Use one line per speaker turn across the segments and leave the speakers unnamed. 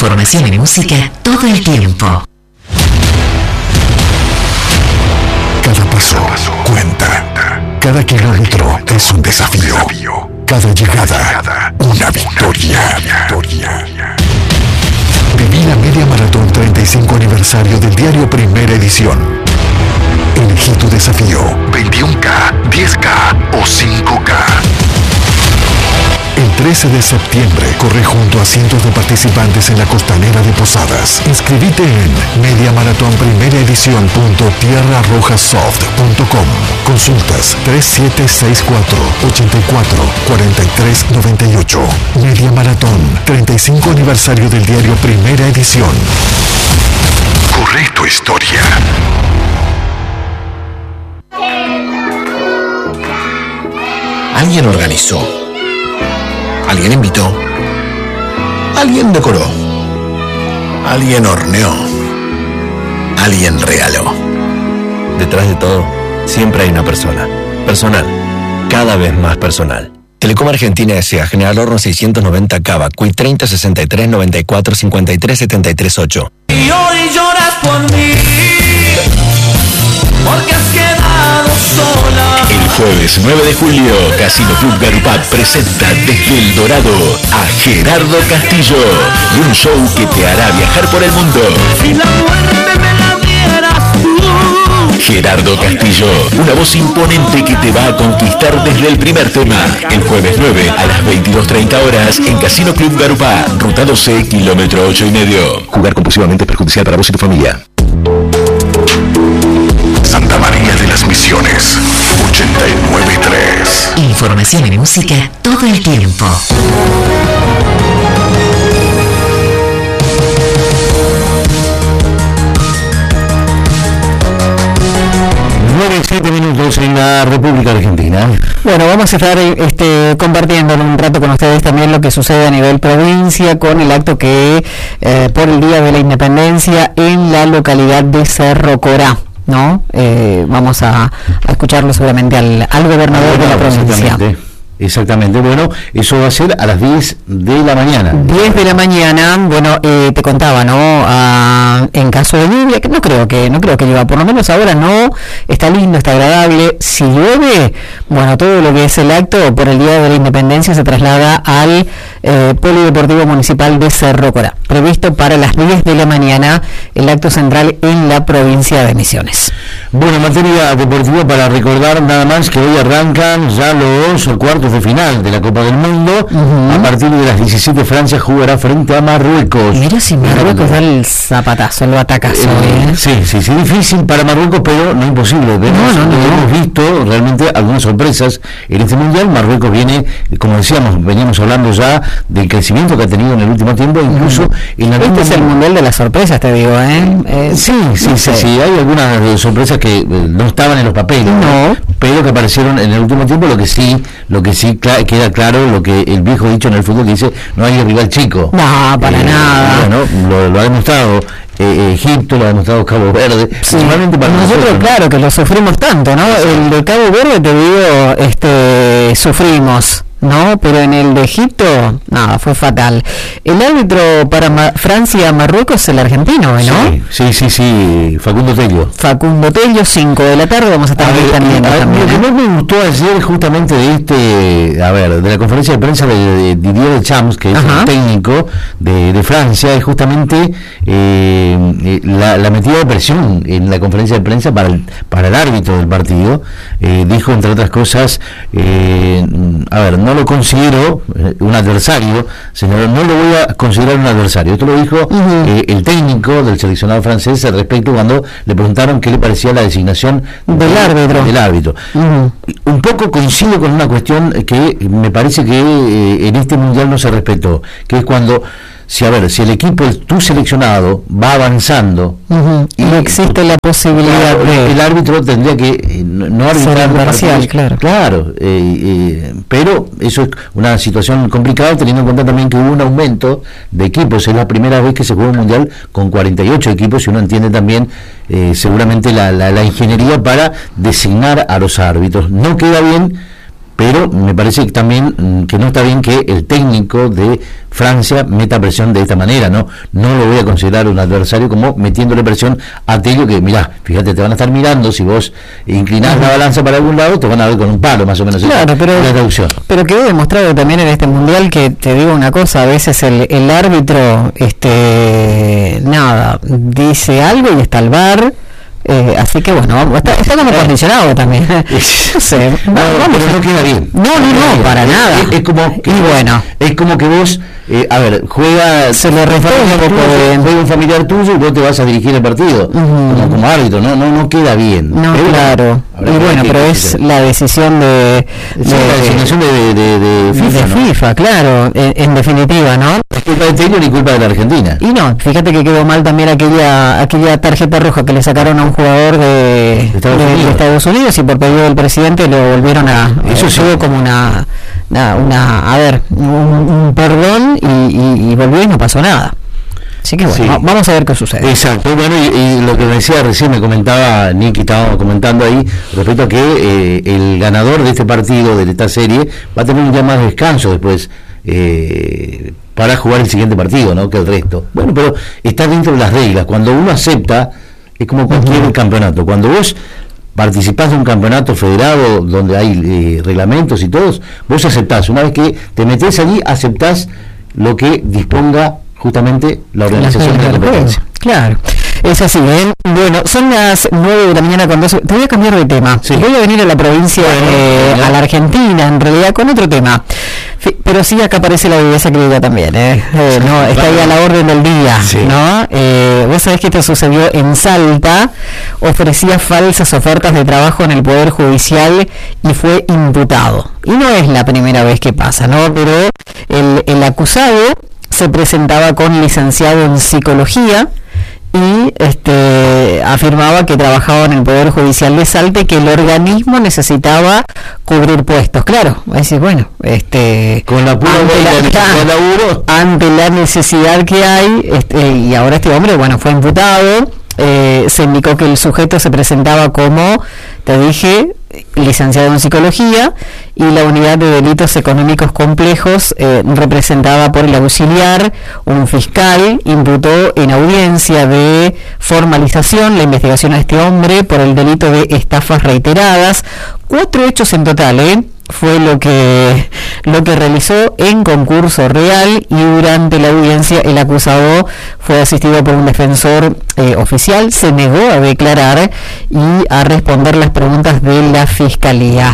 Información y música todo el tiempo.
Cada paso cuenta. Cada kilómetro es un desafío. Cada llegada, una victoria. Viví la Media Maratón 35 aniversario del diario Primera Edición. Elegí tu desafío: 21K, 10K o 5K. El 13 de septiembre corre junto a cientos de participantes en la costanera de Posadas. Inscribite en mediamaratonprimeredición.tierrarrojasoft.com. Consultas 3764-844398. Media Maratón 35 aniversario del diario Primera Edición. Corre tu historia.
Alguien organizó. Alguien invitó. Alguien decoró. Alguien horneó. Alguien regaló.
Detrás de todo, siempre hay una persona. Personal. Cada vez más personal. Telecom Argentina S.A. General Horno 690 Cava. Cui 30 63 94 53 73 8.
Y hoy lloras por mí, porque has quedado sola.
El jueves 9 de julio, Casino Club Garupá presenta desde El Dorado a Gerardo Castillo. Y un show que te hará viajar por el mundo.
Si la muerte me la dieras tú.
Gerardo Castillo, una voz imponente que te va a conquistar desde el primer tema. El jueves 9 a las 22:30 horas en Casino Club Garupá, Ruta 12, kilómetro 8,5. Jugar compulsivamente es perjudicial para vos y tu familia.
Santa María de las Misiones 89.3.
Información y música todo el tiempo.
7 minutos en la República Argentina.
Bueno, vamos a estar compartiendo en un rato con ustedes también lo que sucede a nivel provincia con el acto que por el Día de la Independencia en la localidad de Cerro Corá, ¿no? Vamos a escucharlo seguramente al gobernador de la provincia.
Exactamente, bueno, eso va a ser a las 10 de la mañana.
10 de la mañana, bueno, te contaba, ¿no? En caso de lluvia, que no creo que llueva, por lo menos ahora no, está lindo, está agradable. Si llueve, bueno, todo lo que es el acto por el Día de la Independencia se traslada al Polideportivo Municipal de Cerro Corá, previsto para las 10 de la mañana, el acto central en la provincia de Misiones.
Bueno, en materia deportiva, para recordar nada más que hoy arrancan ya los cuartos de final de la Copa del Mundo. A partir de las 17 Francia jugará frente a Marruecos.
Mira si Marruecos da el zapatazo, el batacazo.
Sí, difícil para Marruecos, pero no imposible. Hemos visto realmente algunas sorpresas en este Mundial. Marruecos viene, como decíamos, veníamos hablando ya del crecimiento que ha tenido en el último tiempo, incluso en la
Este es el Mundial de las sorpresas, te digo,
Sí, hay algunas sorpresas que no estaban en los papeles, pero que aparecieron en el último tiempo. Lo que sí queda claro, lo que el viejo dicho en el fútbol que dice: no hay rival chico.
No, para nada.
Bueno, lo ha demostrado Egipto, lo ha demostrado Cabo Verde.
Sí. Para nosotros, claro, que lo sufrimos tanto, ¿no? Sí. El de Cabo Verde, te digo, sufrimos, ¿no? Pero en el de Egipto, nada, fue fatal. El árbitro para Francia-Marruecos es el argentino, ¿no?
Sí, Facundo Tello,
5 de la tarde, vamos a estar también.
Lo que más me gustó ayer justamente de la conferencia de prensa de Didier Deschamps, que es el técnico de Francia, es justamente la metida de presión en la conferencia de prensa para el árbitro del partido. Dijo, entre otras cosas, no lo considero un adversario, señor, no lo voy a considerar un adversario. Esto lo dijo el técnico del seleccionado francés al respecto cuando le preguntaron qué le parecía la designación del árbitro. Un poco coincido con una cuestión que me parece que en este mundial no se respetó, que es cuando si el equipo, tu seleccionado, va avanzando
y no existe la posibilidad de...
El árbitro tendría que no arbitrar
parcial,
claro. Pero eso es una situación complicada, teniendo en cuenta también que hubo un aumento de equipos. Es la primera vez que se juega un mundial con 48 equipos, y uno entiende también seguramente la ingeniería para designar a los árbitros. No queda bien, pero me parece que también que no está bien que el técnico de Francia meta presión de esta manera, no lo voy a considerar un adversario como metiéndole presión a Tello, que mirá, fíjate, te van a estar mirando, si vos inclinás la balanza para algún lado, te van a ver con un palo, más o menos.
Claro,
la traducción.
Pero quedó demostrado también en este mundial que, te digo una cosa, a veces el árbitro dice algo y está al VAR. Así que bueno, está como condicionado también. No sé,
pero no queda bien.
No, para nada.
Es como que es como que vos,
se le restó un poco
juega un familiar tuyo y vos te vas a dirigir el partido como árbitro, no queda bien.
No, claro. Y bueno, pero es la decisión de FIFA, claro, en definitiva, ¿no?
Es culpa de Tello ni culpa de la Argentina.
Y no, fíjate que quedó mal también aquella tarjeta roja que le sacaron a un jugador de Estados Unidos, y por pedido del presidente lo volvieron a... Eso fue como un perdón y volvió y no pasó nada. Así que bueno, vamos a ver qué sucede.
Exacto, bueno, y lo que me decía recién, me comentaba Nicky, estábamos comentando ahí, respecto a que el ganador de este partido, de esta serie, va a tener un día más de descanso después, para jugar el siguiente partido, ¿no? Que el resto. Bueno, pero está dentro de las reglas. Cuando uno acepta, es como cualquier campeonato. Cuando vos participás de un campeonato federado donde hay reglamentos y todos, vos aceptás. Una vez que te metés allí, aceptás lo que disponga justamente la organización de la competencia.
Claro, es así, ¿eh? Bueno, son las 9 de la mañana con 12. Te voy a cambiar de tema. Voy a venir a la provincia, a la Argentina, en realidad, con otro tema. Pero sí, acá aparece la viveza crítica también, no, está ahí a la orden del día, ¿no? Vos sabés que esto sucedió en Salta, ofrecía falsas ofertas de trabajo en el Poder Judicial y fue imputado. Y no es la primera vez que pasa, ¿no? Pero el acusado se presentaba con licenciado en psicología y afirmaba que trabajaba en el Poder Judicial de Salta y que el organismo necesitaba cubrir puestos. Claro, va a decir, bueno,
con la pura
ante la necesidad que hay, y ahora este hombre, bueno, fue imputado. Se indicó que el sujeto se presentaba como, te dije, licenciado en psicología, y la unidad de delitos económicos complejos, representada por el auxiliar, un fiscal, imputó en audiencia de formalización la investigación a este hombre por el delito de estafas reiteradas. 4 hechos en total, fue lo que realizó en concurso real, y durante la audiencia el acusado fue asistido por un defensor oficial, se negó a declarar y a responder las preguntas de la fiscalía.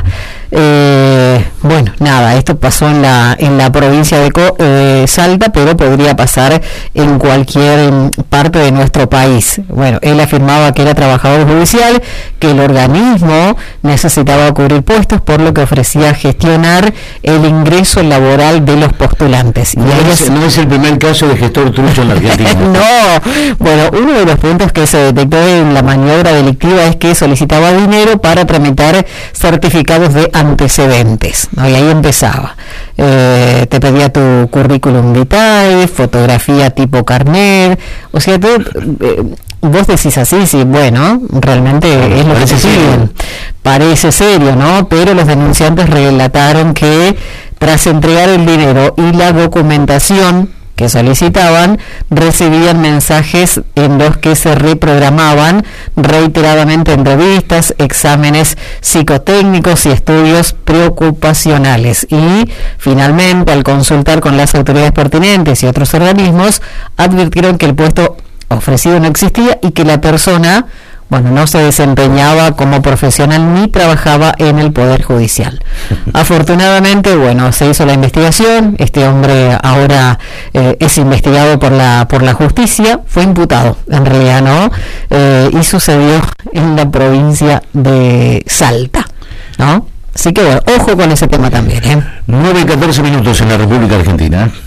Bueno, nada, esto pasó en la provincia de Salta, pero podría pasar en cualquier parte de nuestro país. Bueno, él afirmaba que era trabajador judicial, que el organismo necesitaba cubrir puestos, por lo que ofrecía gestionar el ingreso laboral de los postulantes.
No es el primer caso de gestor trucho en la Argentina.
No, bueno, uno de los puntos que se detectó en la maniobra delictiva es que solicitaba dinero para tramitar certificados de antecedentes, ¿no? Y ahí empezaba. Te pedía tu currículum vitae, fotografía tipo carnet, o sea, vos decís así, sí, bueno, realmente es lo que se piden. Parece serio, ¿no? Pero los denunciantes relataron que tras entregar el dinero y la documentación que solicitaban, recibían mensajes en los que se reprogramaban reiteradamente entrevistas, exámenes psicotécnicos y estudios preocupacionales. Y finalmente, al consultar con las autoridades pertinentes y otros organismos, advirtieron que el puesto ofrecido no existía y que la persona, bueno, no se desempeñaba como profesional ni trabajaba en el Poder Judicial. Afortunadamente, bueno, se hizo la investigación. Este hombre ahora es investigado por la justicia. Fue imputado, en realidad, ¿no? Y sucedió en la provincia de Salta, ¿no? Así que, bueno, ojo con ese tema también,
9:14 en la República Argentina.